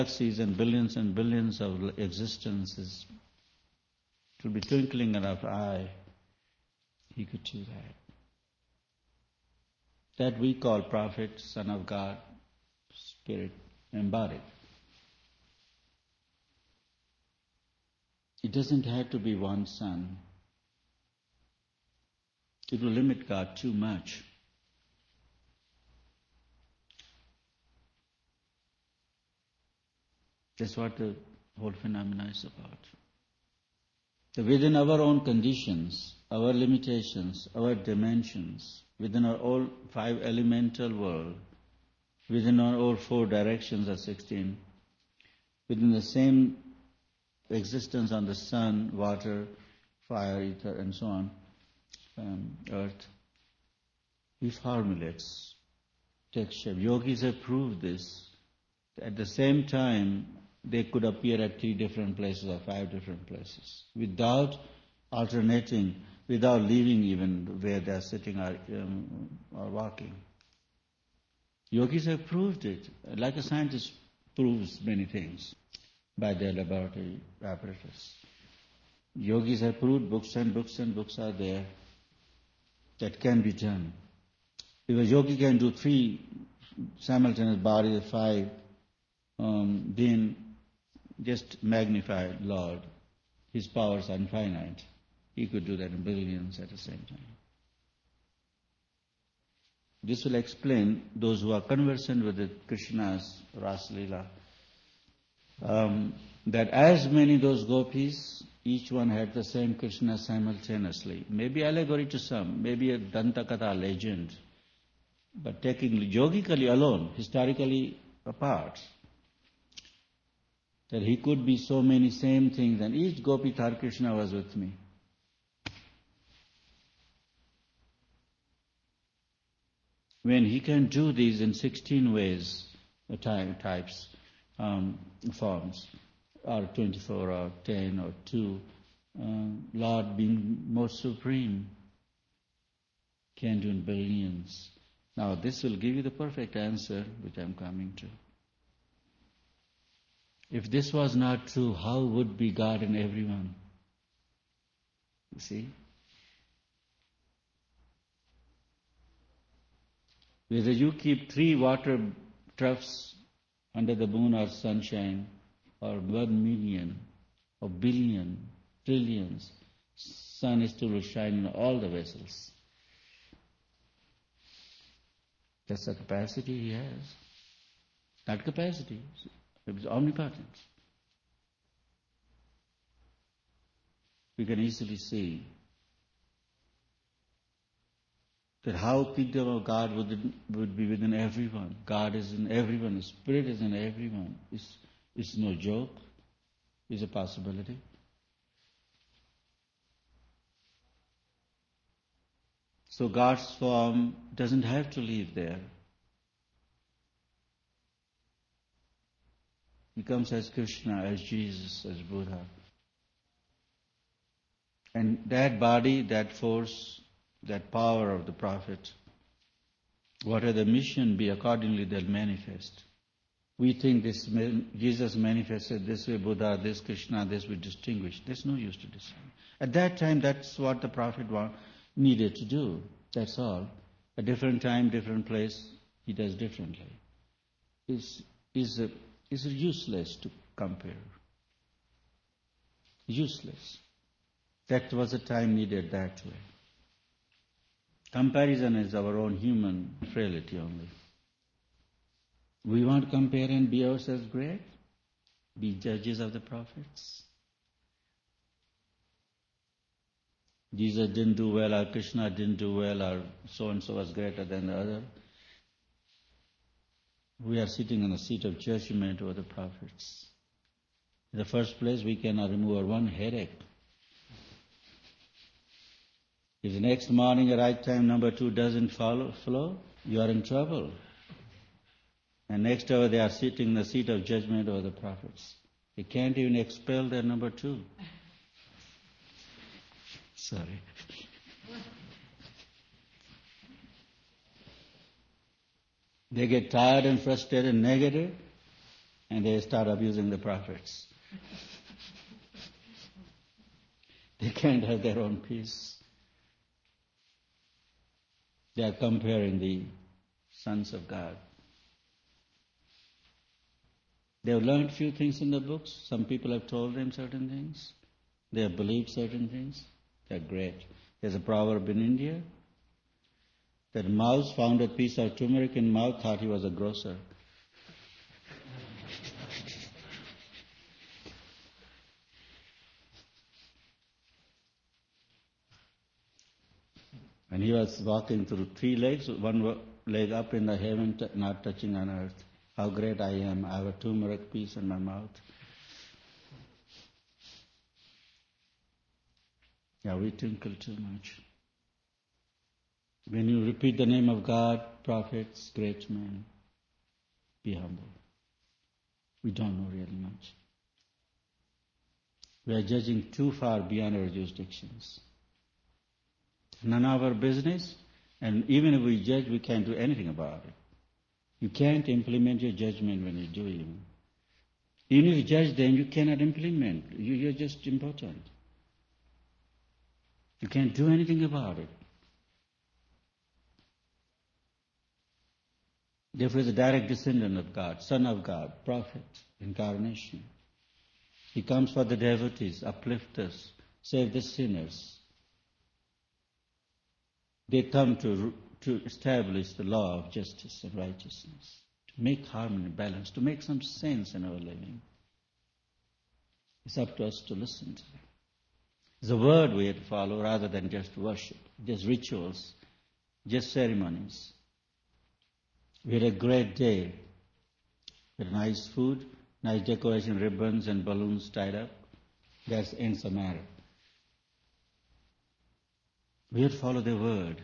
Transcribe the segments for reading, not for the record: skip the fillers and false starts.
galaxies and billions of existences. It will be twinkling in our eye. He could do that. That we call Prophet, Son of God, Spirit, embodied. It doesn't have to be one Son. It will limit God too much. That's what the whole phenomena is about. So within our own conditions, our limitations, our dimensions, within our all 5 elemental world, within our all 4 directions of 16, within the same existence on the sun, water, fire, ether, and so on, earth, he formulates, takes shape. Yogis have proved this. At the same time, they could appear at 3 different places or 5 different places without alternating, without leaving even where they are sitting or walking. Yogis have proved it, like a scientist proves many things by their laboratory apparatus. Yogis have proved, books and books are there, that can be done. If a yogi can do 3 simultaneous bodies, 5, being just magnified Lord, His powers are infinite. He could do that in billions at the same time. This will explain those who are conversant with the Krishna's Ras Leela, that as many those gopis, each one had the same Krishna simultaneously. Maybe allegory to some, maybe a Dantakatha legend, but taking yogically alone, historically apart, that he could be so many same things, and each gopi thought Krishna was with me. When he can do these in 16 ways, types, forms, or 24 or 10 or 2, Lord being most supreme, can do in billions. Now this will give you the perfect answer, which I'm coming to. If this was not true, how would be God in everyone? You see? Whether you keep 3 water troughs under the moon or sunshine, or 1 million, or billion, trillions, sun is still shining in all the vessels. That's the capacity he has. Not capacity. It is omnipotence. We can easily see that how kingdom of God would be within everyone. God is in everyone. The Spirit is in everyone. It's no joke. It's a possibility. So God's form doesn't have to live there. He comes as Krishna, as Jesus, as Buddha. And that body, that force, that power of the prophet, whatever the mission be, accordingly they'll manifest. We think this Jesus manifested this way, Buddha, this Krishna, this we distinguish. There's no use to distinguish. At that time, that's what the prophet needed to do. That's all. A different time, different place, he does differently. It's useless to compare. Useless. That was a time needed that way. Comparison is our own human frailty only. We want to compare and be ourselves great, be judges of the prophets. Jesus didn't do well, or Krishna didn't do well, or so-and-so was greater than the other. We are sitting on the seat of judgment over the prophets. In the first place, we cannot remove our one headache. If the next morning at right time number 2 doesn't flow, you are in trouble. And next hour they are sitting in the seat of judgment over the prophets. They can't even expel their number 2. Sorry. They get tired and frustrated and negative, and they start abusing the prophets. They can't have their own peace. They are comparing the sons of God. They have learned few things in the books. Some people have told them certain things. They have believed certain things. They are great. There's a proverb in India that mouse found a piece of turmeric in mouth, thought he was a grocer. And he was walking through 3 legs, one leg up in the heaven, not touching on earth. How great I am, I have a turmeric piece in my mouth. Yeah, we twinkle too much. When you repeat the name of God, prophets, great men, be humble. We don't know really much. We are judging too far beyond our jurisdictions. None of our business, and even if we judge, we can't do anything about it. You can't implement your judgment when you do evil. Even if you judge them, you cannot implement. You're just impotent. You can't do anything about it. Therefore, he is a direct descendant of God, Son of God, prophet, incarnation. He comes for the devotees, uplift us, save the sinners. They come to establish the law of justice and righteousness, to make harmony, balance, to make some sense in our living. It's up to us to listen to them. It's a word we have to follow rather than just worship, just rituals, just ceremonies. We had a great day. We had nice food, nice decoration, ribbons and balloons tied up. That ends the matter. We have to follow the word.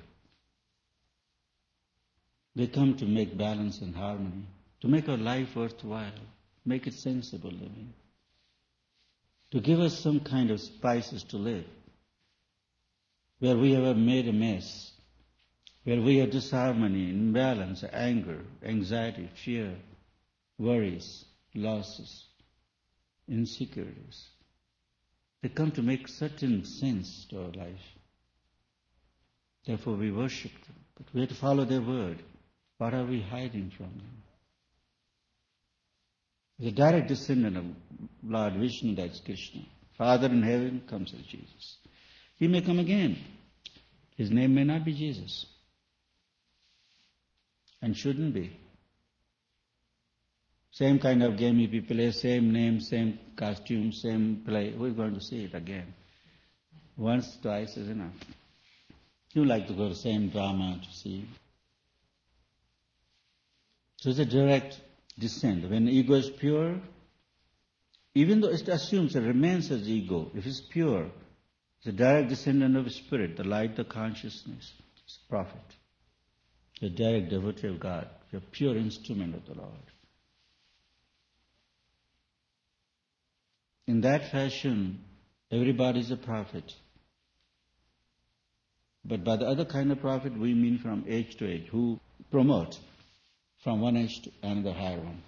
They come to make balance and harmony, to make our life worthwhile, make it sensible living, to give us some kind of spices to live. Where we have made a mess, where we have disharmony, imbalance, anger, anxiety, fear, worries, losses, insecurities. They come to make certain sense to our life. Therefore we worship them. But we have to follow their word. What are we hiding from them? The direct descendant of Lord Vishnu, that's Krishna. Father in heaven comes as Jesus. He may come again. His name may not be Jesus. And shouldn't be. Same kind of game if you play, same name, same costume, same play. We're going to see it again. Once, twice is enough. You like to go to the same drama to see. So it's a direct descent. When ego is pure, even though it assumes it remains as ego, if it's pure, it's a direct descendant of spirit, the light, the consciousness. It's a prophet. The direct devotee of God, the pure instrument of the Lord. In that fashion, everybody is a prophet. But by the other kind of prophet, we mean from age to age, who promote from one age to another higher one.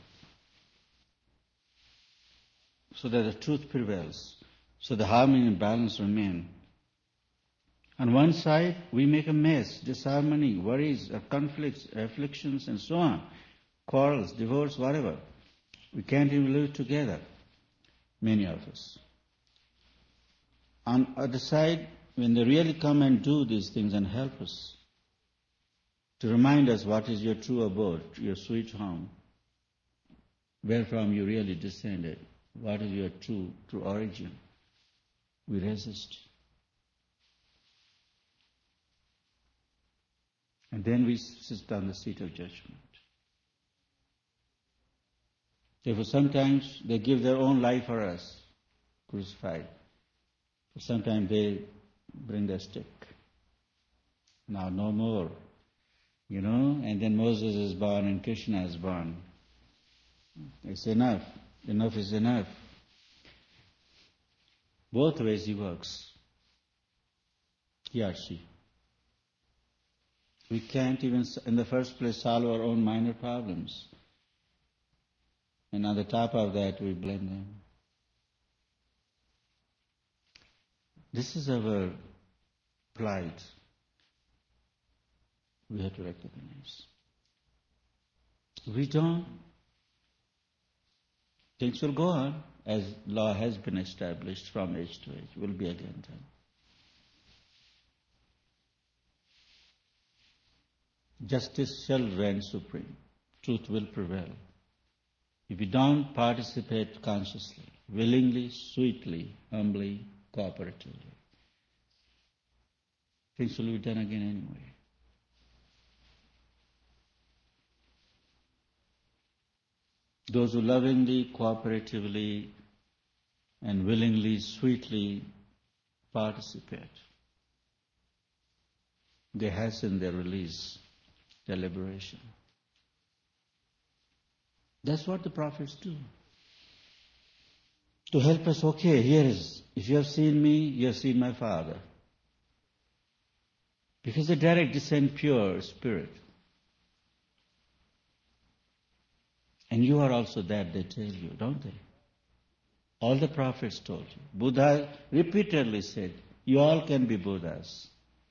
So that the truth prevails. So the harmony and balance remain. On one side, we make a mess, disharmony, worries, conflicts, afflictions, and so on. Quarrels, divorce, whatever. We can't even live together, many of us. On the other side, when they really come and do these things and help us, to remind us what is your true abode, your sweet home, where from you really descended, what is your true origin, we resist. And then we sit on the seat of judgment. Therefore, sometimes they give their own life for us, crucified. But sometimes they bring their stick. Now, no more. And then Moses is born and Krishna is born. It's enough. Enough is enough. Both ways he works. He or she. We can't even, in the first place, solve our own minor problems. And on the top of that, we blame them. This is our plight. We have to recognize. We don't. Things will go on as law has been established from age to age. Will be again done. Justice shall reign supreme. Truth will prevail. If you don't participate consciously, willingly, sweetly, humbly, cooperatively, things will be done again anyway. Those who lovingly, cooperatively, and willingly, sweetly participate, they hasten their release, their liberation. That's what the prophets do. To help us, okay, here is, if you have seen me, you have seen my Father. Because the direct descent pure spirit. And you are also that, they tell you, don't they? All the prophets told you. Buddha repeatedly said, you all can be Buddhas.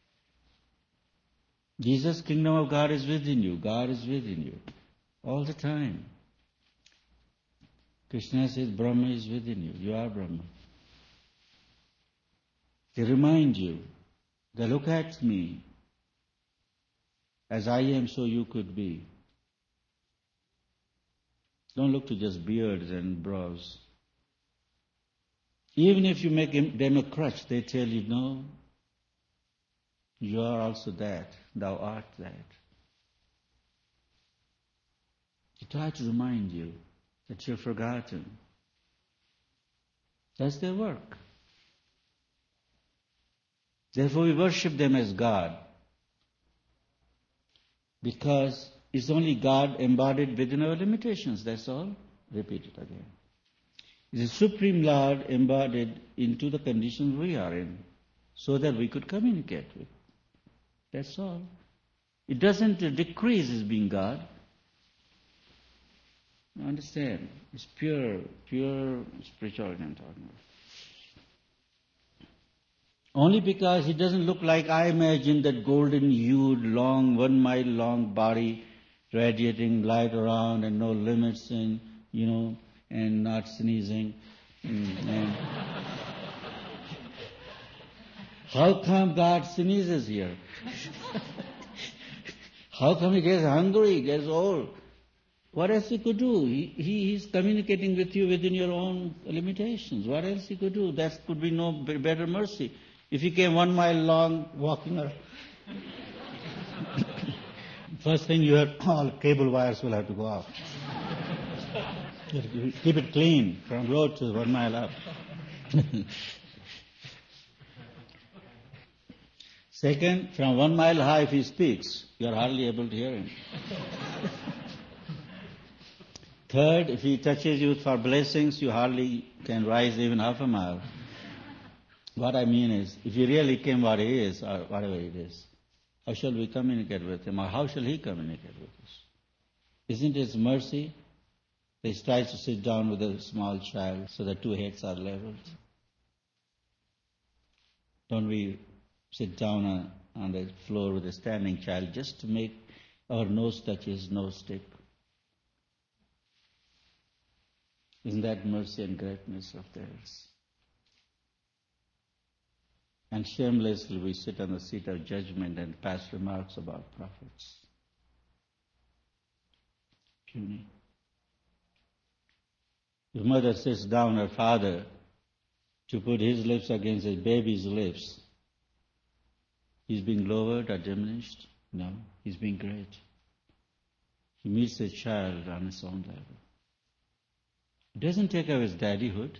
Jesus, kingdom of God is within you. God is within you. All the time. Krishna says, Brahma is within you. You are Brahma. They remind you, they look at me. As I am, so you could be. Don't look to just beards and brows. Even if you make them a crutch, they tell you, no, you are also that. Thou art that. They try to remind you that you're forgotten. That's their work. Therefore we worship them as God. Because it's only God embodied within our limitations, that's all. Repeat it again. It's the Supreme Lord embodied into the conditions we are in, so that we could communicate with. That's all. It doesn't decrease as being God. Understand? It's pure spirituality I'm talking about. Only because he doesn't look like I imagine that golden hued, long, 1 mile long body radiating light around and no limits and, and not sneezing. And how come God sneezes here? How come he gets hungry, gets old? What else he could do? He's communicating with you within your own limitations. What else he could do? That could be no better mercy. If he came 1 mile long walking around, first thing you have, all cable wires will have to go off. Keep it clean from road to 1 mile up. Second, from 1 mile high if he speaks, you are hardly able to hear him. Third, if he touches you for blessings, you hardly can rise even half a mile. What I mean is, if he really came what he is, or whatever it is, how shall we communicate with him, or how shall he communicate with us? Isn't it mercy that he tries to sit down with a small child so that two heads are leveled? Don't we sit down on the floor with a standing child just to make our nose touch his nose tip? Isn't that mercy and greatness of theirs? And shamelessly we sit on the seat of judgment and pass remarks about prophets. Puny. If mother sits down her father to put his lips against his baby's lips, he's being lowered or diminished? No, he's being great. He meets the child on his own level. It doesn't take away his daddyhood.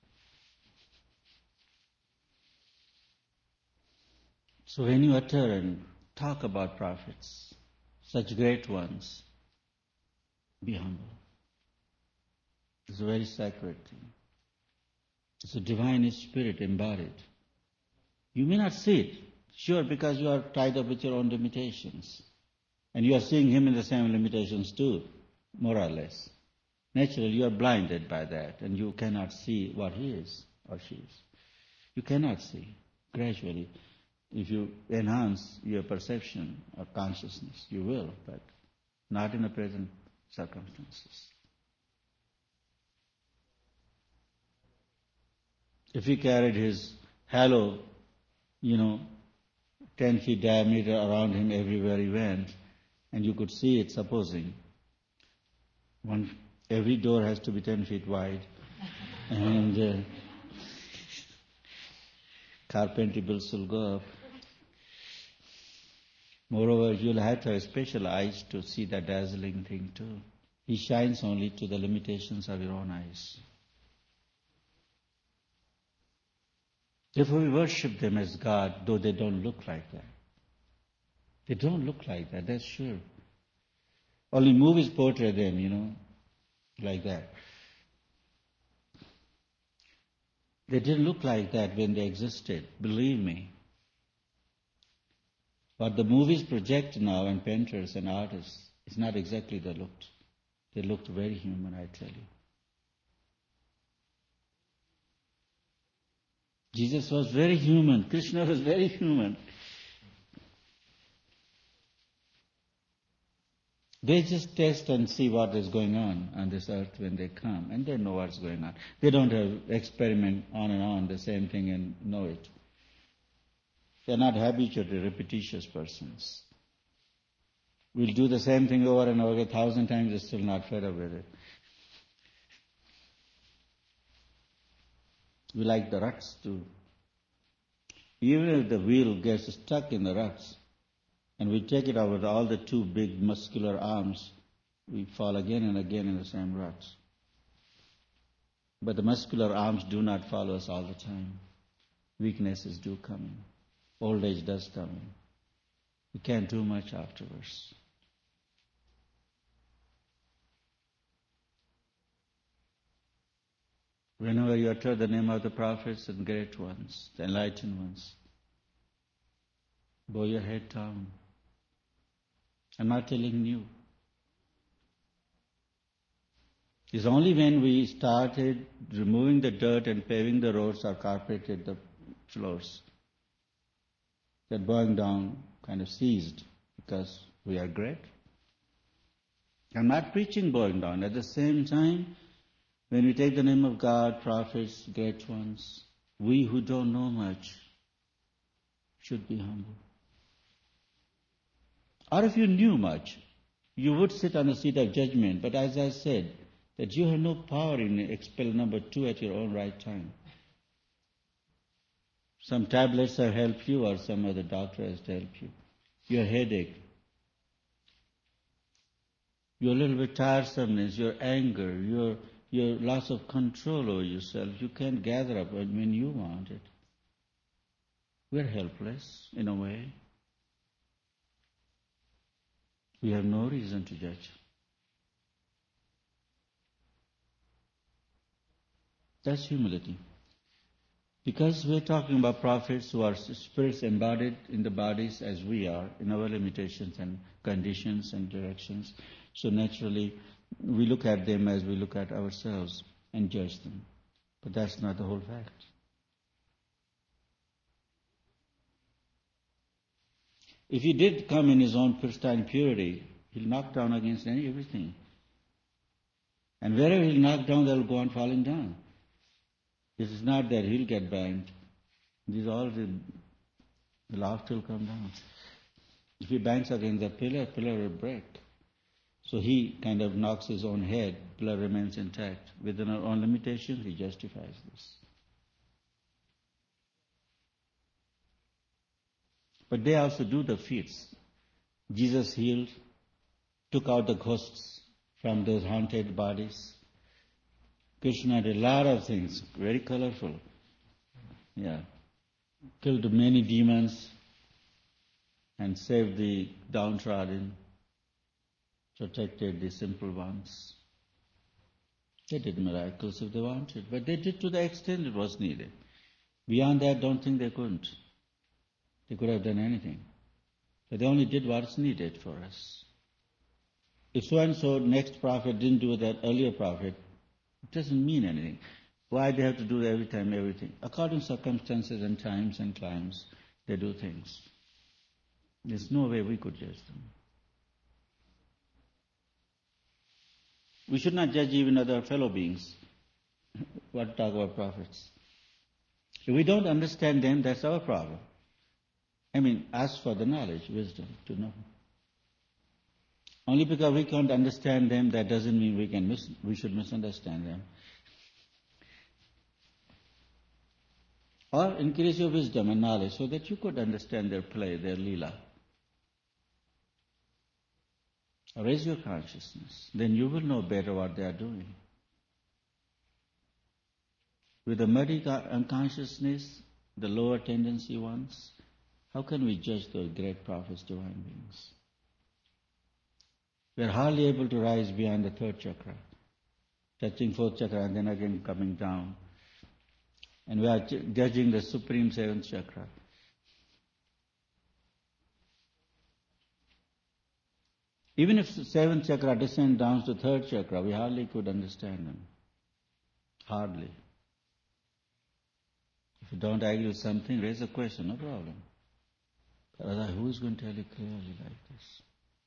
So when you utter and talk about prophets, such great ones, be humble. It's a very sacred thing. It's a divine spirit embodied. You may not see it, sure, because you are tied up with your own limitations. And you are seeing him in the same limitations too, more or less. Naturally, you are blinded by that and you cannot see what he is or she is. You cannot see. Gradually, if you enhance your perception or consciousness, you will, but not in the present circumstances. If he carried his halo, 10 feet diameter around him everywhere he went, and you could see it, supposing, every door has to be 10 feet wide, and carpentry bills will go up. Moreover, you'll have to have special eyes to see that dazzling thing too. He shines only to the limitations of your own eyes. Therefore, we worship them as God, though they don't look like that. They don't look like that, that's sure. Only movies portray them, like that. They didn't look like that when they existed, believe me. What the movies project now, and painters and artists, is not exactly they looked. They looked very human, I tell you. Jesus was very human. Krishna was very human. They just test and see what is going on this earth when they come, and they know what's going on. They don't have experiment on and on the same thing and know it. They're not habitually repetitious persons. We'll do the same thing over and over 1,000 times, they're still not fed up with it. We like the ruts too. Even if the wheel gets stuck in the ruts, and we take it out with all the two big muscular arms, we fall again and again in the same ruts. But the muscular arms do not follow us all the time. Weaknesses do come in. Old age does come in. We can't do much afterwards. Whenever you utter the name of the prophets and great ones, the enlightened ones, bow your head down. I'm not telling you. It's only when we started removing the dirt and paving the roads or carpeted the floors that bowing down kind of ceased, because we are great. I'm not preaching bowing down. At the same time, when we take the name of God, prophets, great ones, we who don't know much should be humble. Or if you knew much, you would sit on the seat of judgment. But as I said, that you have no power in expel number 2 at your own right time. Some tablets have helped you, or some other doctor has to help you. Your headache, your little bit tiresomeness, your anger, your loss of control over yourself, you can't gather up when you want it. We're helpless in a way. We have no reason to judge. That's humility. Because we're talking about prophets who are spirits embodied in the bodies as we are, in our limitations and conditions and directions. So naturally, we look at them as we look at ourselves and judge them. But that's not the whole fact. If he did come in his own pristine purity, he'll knock down against everything. And wherever he'll knock down, they'll go on falling down. This is not that he'll get banged. These are all the loft will come down. If he bangs against the pillar will break. So he kind of knocks his own head, pillar remains intact. Within our own limitations, he justifies this. But they also do the feats. Jesus healed, took out the ghosts from those haunted bodies. Krishna did a lot of things, very colorful. Yeah. Killed many demons and saved the downtrodden, protected the simple ones. They did miracles if they wanted, but they did to the extent it was needed. Beyond that, don't think they couldn't. They could have done anything. But they only did what's needed for us. If so-and-so next prophet didn't do that earlier prophet, it doesn't mean anything. Why they have to do every time everything? According to circumstances and times and climes, they do things. There's no way we could judge them. We should not judge even other fellow beings. What talk about prophets? If we don't understand them, that's our problem. Ask for the knowledge, wisdom, to know. Only because we can't understand them, that doesn't mean we should misunderstand them. Or increase your wisdom and knowledge so that you could understand their play, their leela. Raise your consciousness, then you will know better what they are doing. With the muddy unconsciousness, the lower tendency ones, how can we judge those great prophets, divine beings? We are hardly able to rise beyond the third chakra, touching fourth chakra and then again coming down. And we are judging the supreme seventh chakra. Even if the seventh chakra descends down to third chakra, we hardly could understand them. Hardly. If you don't agree with something, raise a question, no problem. But who is going to tell you clearly like this?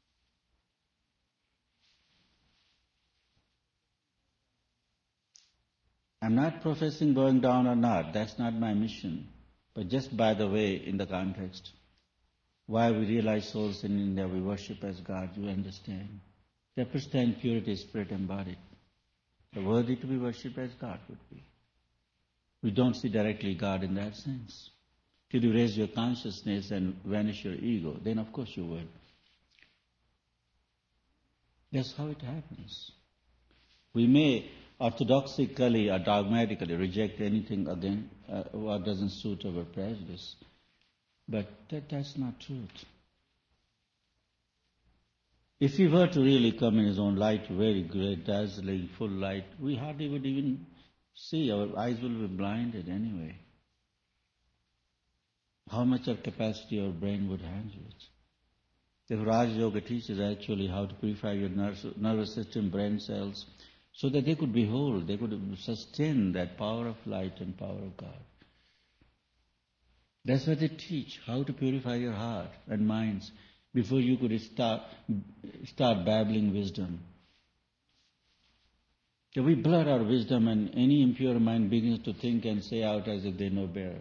I'm not professing going down or not. That's not my mission. But just by the way, in the context, why we realize souls in India, we worship as God, you understand. They understand purity, spirit embodied. The worthy to be worshipped as God would be. We don't see directly God in that sense. Till you raise your consciousness and vanish your ego, then of course you will. That's how it happens. We may orthodoxically or dogmatically reject anything again what doesn't suit our prejudice. But that's not truth. If he were to really come in his own light, very great, dazzling, full light, we hardly would even see. Our eyes will be blinded anyway. How much of capacity our brain would handle it? The Raj Yoga teaches actually how to purify your nervous system, brain cells, so that they could behold, they could sustain that power of light and power of God. That's what they teach, how to purify your heart and minds before you could start babbling wisdom. If we blur our wisdom and any impure mind begins to think and say out as if they know better.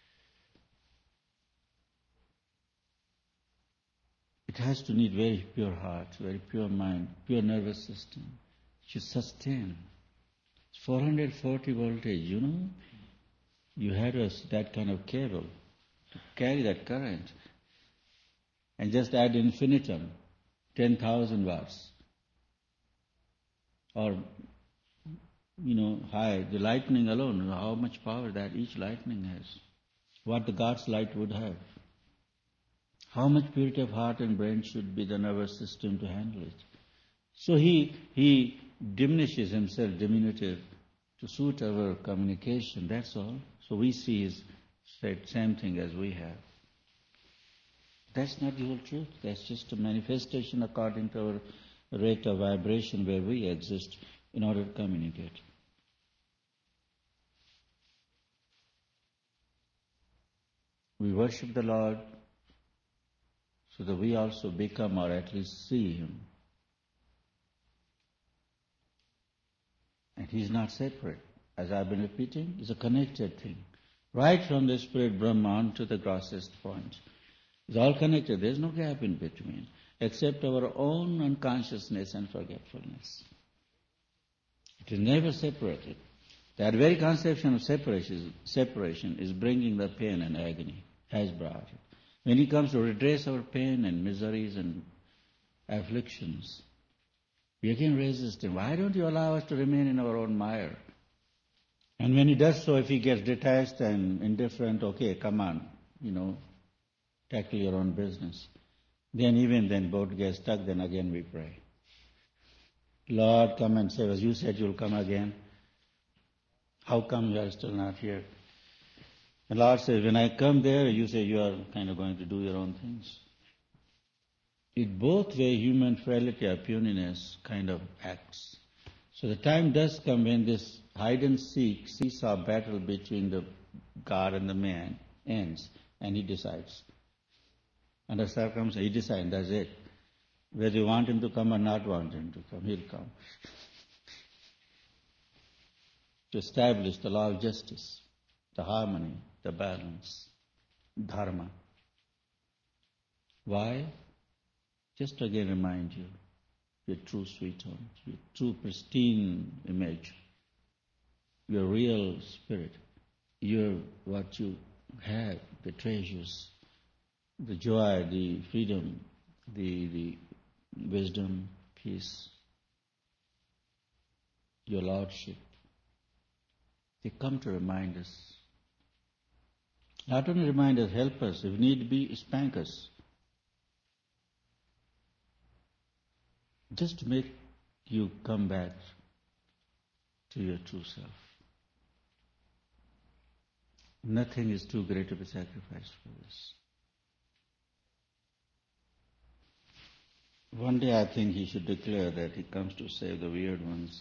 It has to need very pure heart, very pure mind, pure nervous system. It should sustain. It's 440 voltage, you know. You had that kind of cable to carry that current. And just add infinitum, 10,000 watts. Or, high, the lightning alone, how much power that each lightning has. What the God's light would have. How much purity of heart and brain should be the nervous system to handle it. So he diminishes himself, diminutive, to suit our communication, that's all. So we see his same thing as we have. That's not the whole truth. That's just a manifestation according to our rate of vibration where we exist in order to communicate. We worship the Lord so that we also become or at least see Him. And He's not separate. As I've been repeating, it's a connected thing. Right from the spirit Brahman to the grossest point. It's all connected. There's no gap in between, except our own unconsciousness and forgetfulness. It is never separated. That very conception of separation is bringing the pain and agony, has brought it. When He comes to redress our pain and miseries and afflictions, we again resist Him. Why don't you allow us to remain in our own mire? And when He does so, if He gets detached and indifferent, okay, come on, tackle your own business. Then boat gets stuck, then again we pray. Lord, come and save us. You said you'll come again. How come you are still not here? The Lord says, when I come there, you say you are kind of going to do your own things. in both way human frailty or puniness kind of acts. So the time does come when this hide and seek, seesaw battle between the God and the man ends, and he decides. Under circumstances, he decides, that's it. Whether you want him to come or not want him to come, he'll come. To establish the law of justice, the harmony, the balance, dharma. Why? Just to again remind you, your true sweet home, your true pristine image, your real spirit, your what you have, the treasures, the joy, the freedom, the wisdom, peace, your lordship. They come to remind us. Not only remind us, help us, if need be, spank us. Just to make you come back to your true self. Nothing is too great of a sacrifice for this. One day I think he should declare that he comes to save the weird ones.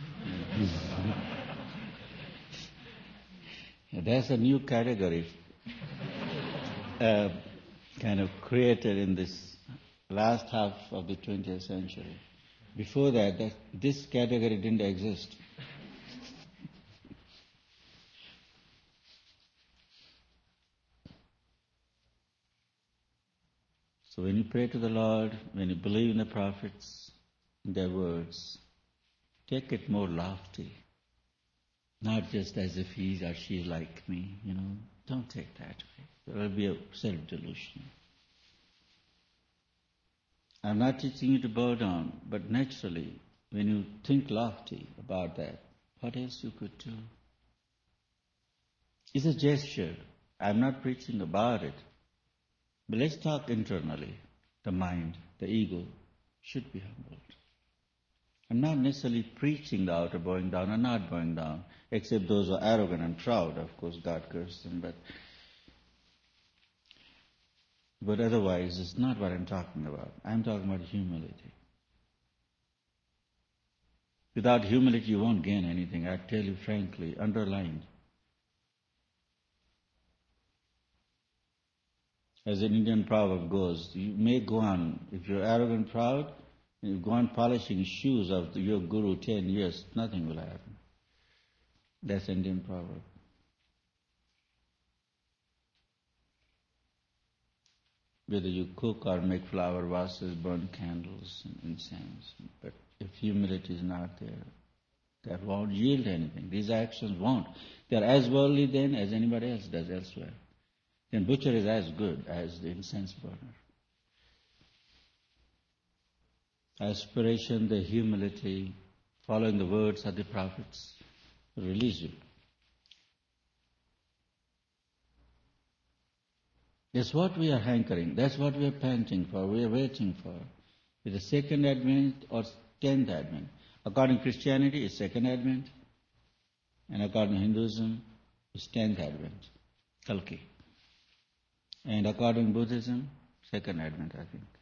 There's a new category kind of created in this last half of the 20th century. Before that, this category didn't exist. So when you pray to the Lord, when you believe in the prophets, in their words, take it more lofty. Not just as if he or she is like me, Don't take that way. There will be a self-delusion. I'm not teaching you to bow down, but naturally, when you think lofty about that, what else you could do? It's a gesture. I'm not preaching about it. But let's talk internally. The mind, the ego, should be humbled. I'm not necessarily preaching the outer bowing down or not bowing down, except those who are arrogant and proud. Of course, God cursed them. But otherwise, it's not what I'm talking about. I'm talking about humility. Without humility, you won't gain anything. I tell you frankly, underlined. As an Indian proverb goes, you may go on, if you're arrogant, proud, you go on polishing shoes of your guru 10 years, nothing will happen. That's an Indian proverb. Whether you cook or make flower vases, burn candles and incense. But if humility is not there, that won't yield anything. These actions won't. They're as worldly then as anybody else does elsewhere. Then butcher is as good as the incense burner. Aspiration, the humility, following the words of the prophets, will release you. That's what we are hankering. That's what we are panting for. We are waiting for. Is the second advent or 10th advent? According to Christianity, it's second advent. And according to Hinduism, it's 10th advent. Kalki. And according to Buddhism, second advent, I think.